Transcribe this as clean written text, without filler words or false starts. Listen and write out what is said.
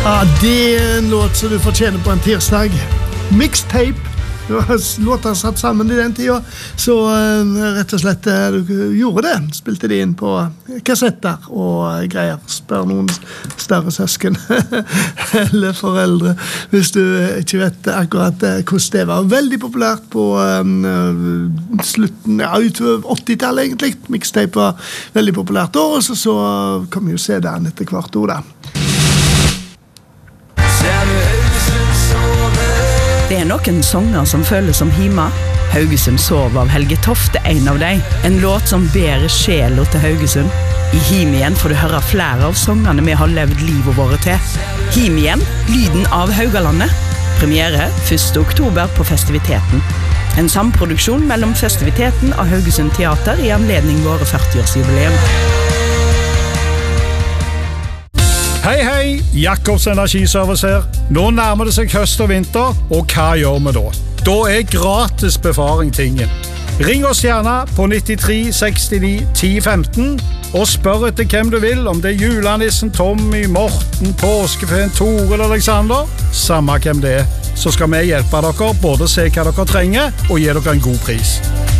Ja, det en låt som du fortjener på en tirsdag. Mixtape. Låter satt sammen I den tiden. Så rett og slett du gjorde det. Spilte de inn på kassetter og greier. Spør noen større søsken eller foreldre hvis du ikke vet akkurat hvordan det var. Veldig populært på slutten, utover 80-tallet egentlig. Mixtape var veldig populært da, og så kom jo CD-en etter hvert år da. Det noen sanger som føles som hima. Haugesund sov av Helge Tofte en av dem. En låt som bærer sjela til Haugesund. I Him igjen får du høre flere av sangene vi har levd livet våre til. Him igjen, lyden av Haugalandet. Premiere 1. oktober på Festiviteten. En samproduksjon mellom Festiviteten og Haugesund Teater I anledning våre 40-årsjubileum. Hei, hei! Jakobs Energiservice her. Nå nærmer det seg høst og vinter, og hva gjør vi da? Da gratis befaring tingen. Ring oss gjerne på 93 69 10 15 og spør etter hvem du vil, om det julenissen, Tommy, Morten, Påskefeen, Tore eller Alexander. Samme hvem det så skal vi hjelpe dere både å se hva dere trenger og gi dere en god pris.